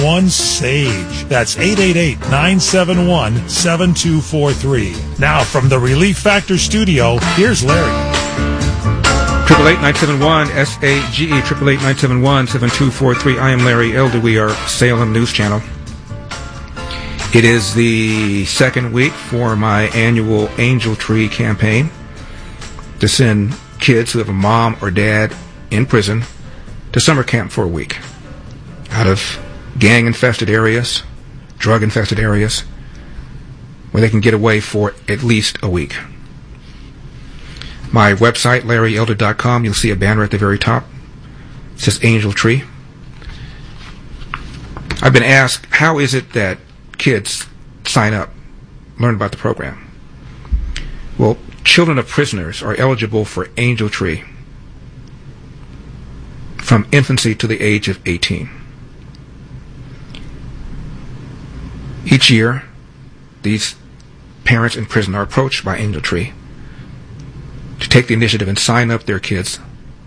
888-971-SAGE. That's 888-971-7243. Now, from the Relief Factor studio, here's Larry. 888-971-SAGE, 888-971-7243. I am Larry Elder. We are Salem News Channel. It is the second week for my annual Angel Tree campaign to send kids who have a mom or dad in prison to summer camp for a week out of gang-infested areas, drug-infested areas, where they can get away for at least a week. My website, LarryElder.com, you'll see a banner at the very top. It says Angel Tree. I've been asked, how is it that kids sign up, learn about the program? Well, children of prisoners are eligible for Angel Tree from infancy to the age of 18. Each year, these parents in prison are approached by Angel Tree to take the initiative and sign up their kids.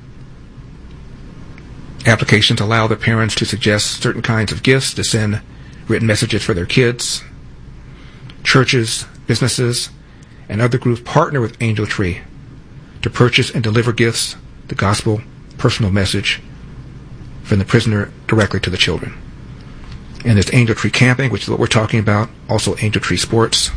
Applications allow the parents to suggest certain kinds of gifts, to send written messages for their kids. Churches, businesses, and other groups partner with Angel Tree to purchase and deliver gifts, the gospel, personal message from the prisoner directly to the children. And there's Angel Tree camping, which is what we're talking about, also Angel Tree sports.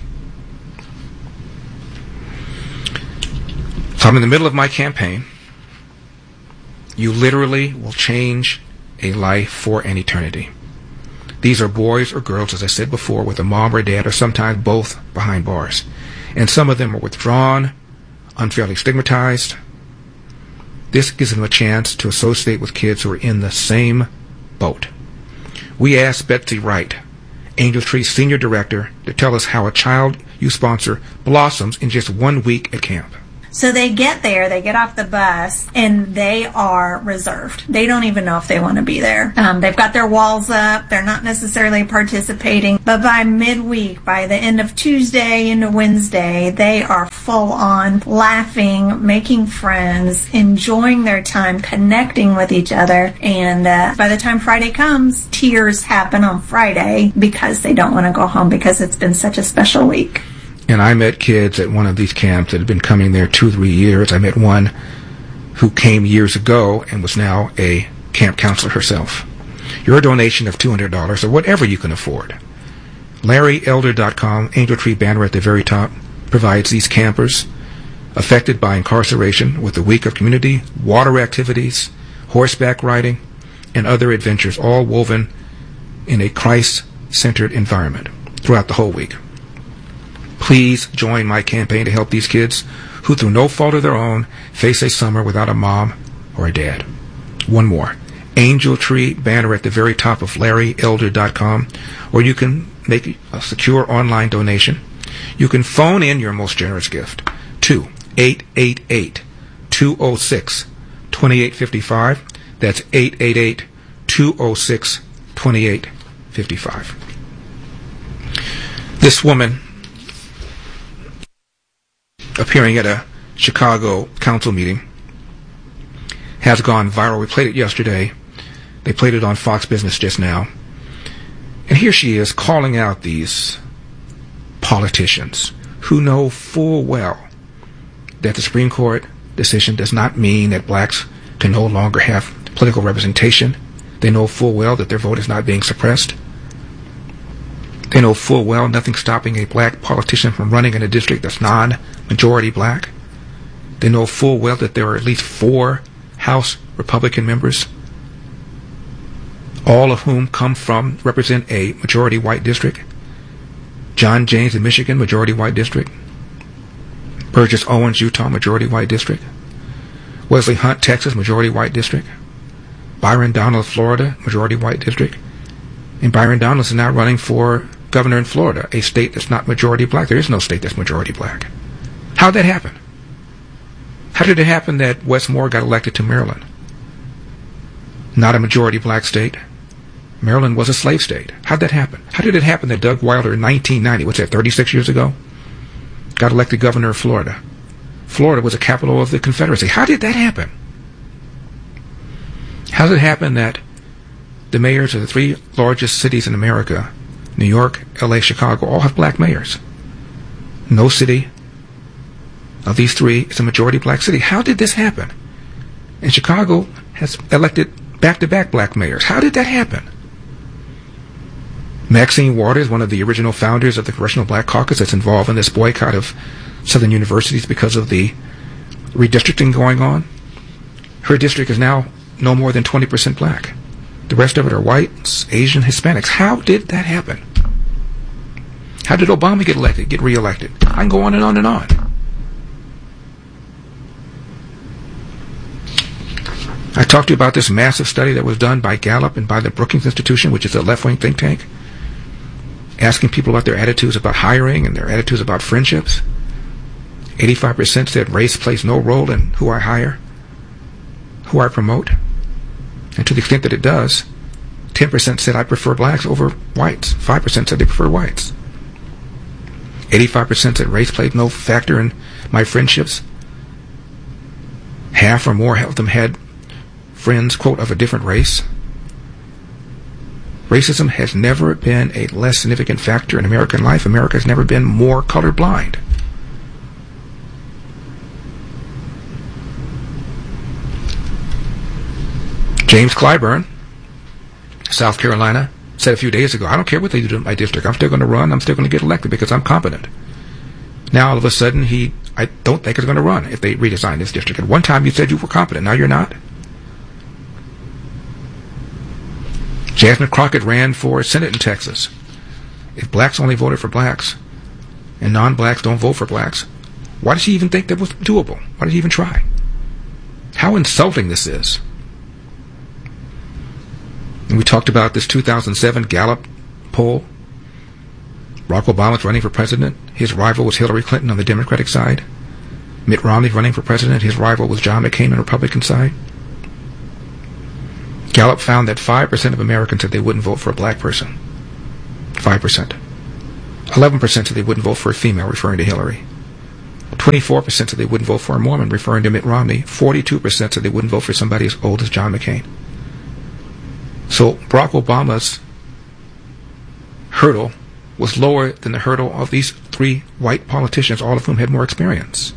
So I'm in the middle of my campaign. You literally will change a life for an eternity. These are boys or girls, as I said before, with a mom or dad, or sometimes both, behind bars. And some of them are withdrawn, unfairly stigmatized. This gives them a chance to associate with kids who are in the same boat. We asked Betsy Wright, Angel Tree Senior Director, to tell us how a child you sponsor blossoms in just 1 week at camp. So they get there, they get off the bus, and they are reserved. They don't even know if they want to be there. They've got their walls up. They're not necessarily participating. But by midweek, by the end of Tuesday into Wednesday, they are full on laughing, making friends, enjoying their time, connecting with each other. And by the time Friday comes, tears happen on Friday because they don't want to go home because it's been such a special week. And I met kids at one of these camps that had been coming there 2-3 years. I met one who came years ago and was now a camp counselor herself. Your donation of $200 or whatever you can afford. LarryElder.com, Angel Tree banner at the very top, provides these campers affected by incarceration with a week of community, water activities, horseback riding, and other adventures, all woven in a Christ-centered environment throughout the whole week. Please join my campaign to help these kids who, through no fault of their own, face a summer without a mom or a dad. One more. Angel Tree banner at the very top of LarryElder.com, or you can make a secure online donation. You can phone in your most generous gift to 888-206-2855. That's 888-206-2855. This woman, appearing at a Chicago council meeting, has gone viral. We played it yesterday. They played it on Fox Business just now. And here she is calling out these politicians who know full well that the Supreme Court decision does not mean that blacks can no longer have political representation. They know full well that their vote is not being suppressed. They know full well nothing's stopping a black politician from running in a district that's non-majority black. They know full well that there are at least 4 House Republican members, all of whom represent a majority white district. John James in Michigan, majority white district. Burgess Owens, Utah, majority white district. Wesley Hunt, Texas, majority white district. Byron Donalds, Florida, majority white district. And Byron Donalds is now running for governor in Florida, a state that's not majority black. There is no state that's majority black. How'd that happen? How did it happen that Wes Moore got elected to Maryland? Not a majority black state. Maryland was a slave state. How'd that happen? How did it happen that Doug Wilder in 1990, what's that, 36 years ago, got elected governor of Florida? Florida was a capital of the Confederacy. How did that happen? How did it happen that the mayors of the 3 largest cities in America, New York, LA, Chicago, all have black mayors. No city of these 3 is a majority black city. How did this happen? And Chicago has elected back-to-back black mayors. How did that happen? Maxine Waters, one of the original founders of the Congressional Black Caucus, that's involved in this boycott of Southern universities because of the redistricting going on. Her district is now no more than 20% black. The rest of it are whites, Asian, Hispanics. How did that happen? How did Obama get reelected? I can go on and on and on. I talked to you about this massive study that was done by Gallup and by the Brookings Institution, which is a left-wing think tank, asking people about their attitudes about hiring and their attitudes about friendships. 85% said race plays no role in who I hire, who I promote. And to the extent that it does, 10% said I prefer blacks over whites. 5% said they prefer whites. 85% said race played no factor in my friendships. Half or more of them had friends, quote, of a different race. Racism has never been a less significant factor in American life. America has never been more colorblind. James Clyburn, South Carolina, said a few days ago, I don't care what they do in my district. I'm still going to run. I'm still going to get elected because I'm competent. Now, all of a sudden, I don't think is going to run if they redesign this district. At one time, you said you were competent. Now you're not. Jasmine Crockett ran for Senate in Texas. If blacks only voted for blacks and non-blacks don't vote for blacks, why did she even think that was doable? Why did she even try? How insulting this is. And we talked about this 2007 Gallup poll. Barack Obama's running for president. His rival was Hillary Clinton on the Democratic side. Mitt Romney running for president. His rival was John McCain on the Republican side. Gallup found that 5% of Americans said they wouldn't vote for a black person. 5%. 11% said they wouldn't vote for a female, referring to Hillary. 24% said they wouldn't vote for a Mormon, referring to Mitt Romney. 42% said they wouldn't vote for somebody as old as John McCain. So Barack Obama's hurdle was lower than the hurdle of these 3 white politicians, all of whom had more experience.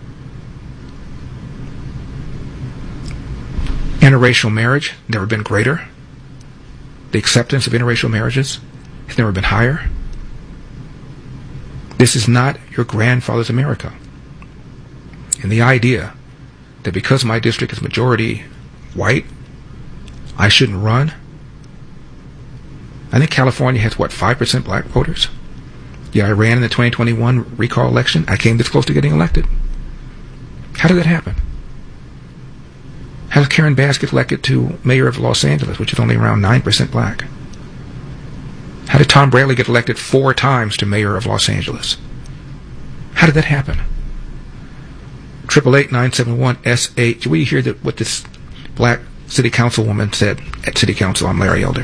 Interracial marriage, never been greater. The acceptance of interracial marriages has never been higher. This is not your grandfather's America. And the idea that because my district is majority white, I shouldn't run. I think California has, 5% black voters? Yeah, I ran in the 2021 recall election. I came this close to getting elected. How did that happen? How did Karen Bass get elected to mayor of Los Angeles, which is only around 9% black? How did Tom Bradley get elected 4 times to mayor of Los Angeles? How did that happen? 888-971-SH. We hear what this black city councilwoman said at City Council. I'm Larry Elder.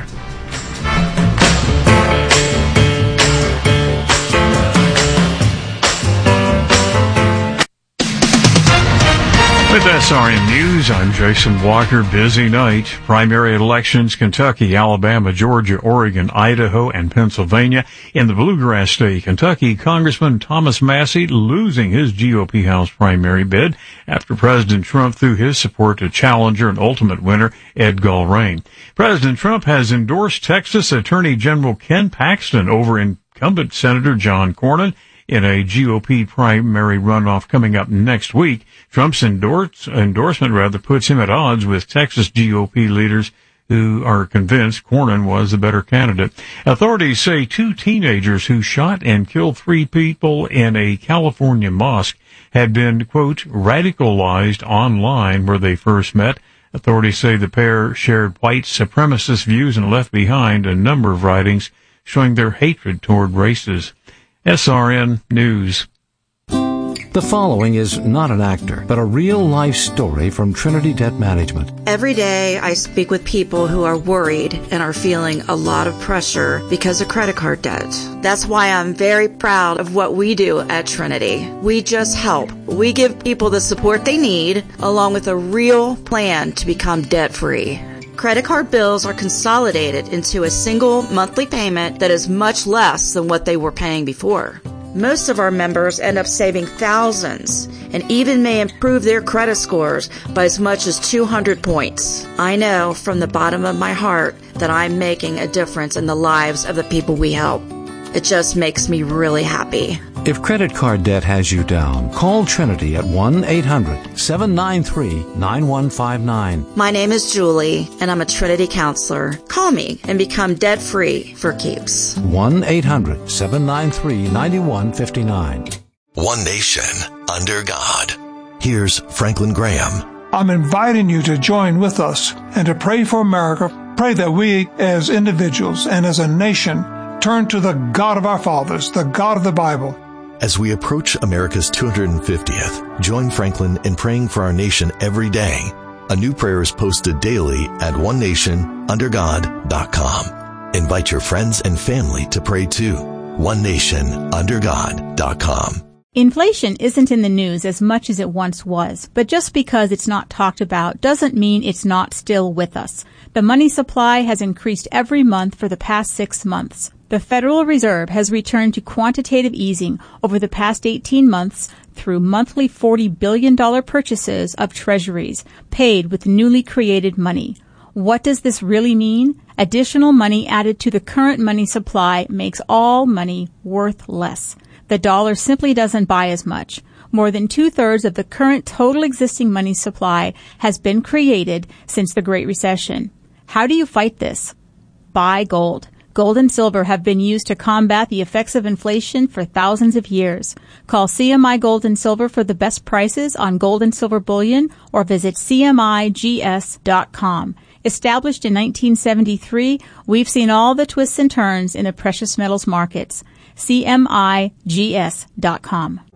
With SRN News, I'm Jason Walker. Busy night. Primary elections, Kentucky, Alabama, Georgia, Oregon, Idaho, and Pennsylvania. In the Bluegrass State, Kentucky, Congressman Thomas Massie losing his GOP House primary bid after President Trump threw his support to challenger and ultimate winner Ed Gulrane. President Trump has endorsed Texas Attorney General Ken Paxton over incumbent Senator John Cornyn in a GOP primary runoff coming up next week. Trump's endorsement puts him at odds with Texas GOP leaders who are convinced Cornyn was the better candidate. Authorities say 2 teenagers who shot and killed 3 people in a California mosque had been, quote, radicalized online where they first met. Authorities say the pair shared white supremacist views and left behind a number of writings showing their hatred toward races. SRN News. The following is not an actor, but a real-life story from Trinity Debt Management. Every day I speak with people who are worried and are feeling a lot of pressure because of credit card debt. That's why I'm very proud of what we do at Trinity. We just help. We give people the support they need, along with a real plan to become debt-free. Credit card bills are consolidated into a single monthly payment that is much less than what they were paying before. Most of our members end up saving thousands and even may improve their credit scores by as much as 200 points. I know from the bottom of my heart that I'm making a difference in the lives of the people we help. It just makes me really happy. If credit card debt has you down, call Trinity at 1-800-793-9159. My name is Julie, and I'm a Trinity counselor. Call me and become debt-free for keeps. 1-800-793-9159. One nation, under God. Here's Franklin Graham. I'm inviting you to join with us and to pray for America. Pray that we, as individuals and as a nation, turn to the God of our fathers, the God of the Bible. As we approach America's 250th, join Franklin in praying for our nation every day. A new prayer is posted daily at onenationundergod.com. Invite your friends and family to pray too. onenationundergod.com. Inflation isn't in the news as much as it once was, but just because it's not talked about doesn't mean it's not still with us. The money supply has increased every month for the past 6 months. The Federal Reserve has returned to quantitative easing over the past 18 months through monthly $40 billion purchases of treasuries paid with newly created money. What does this really mean? Additional money added to the current money supply makes all money worth less. The dollar simply doesn't buy as much. More than 2/3 of the current total existing money supply has been created since the Great Recession. How do you fight this? Buy gold. Gold and silver have been used to combat the effects of inflation for thousands of years. Call CMI Gold and Silver for the best prices on gold and silver bullion or visit CMIGS.com. Established in 1973, we've seen all the twists and turns in the precious metals markets. CMIGS.com.